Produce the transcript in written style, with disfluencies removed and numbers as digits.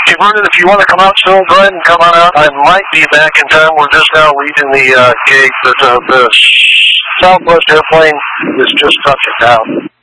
Hey, Vernon, if you want to come out soon, go ahead and come on out. I might be back in time. We're just now leaving the gate, but the Southwest airplane is just touching down.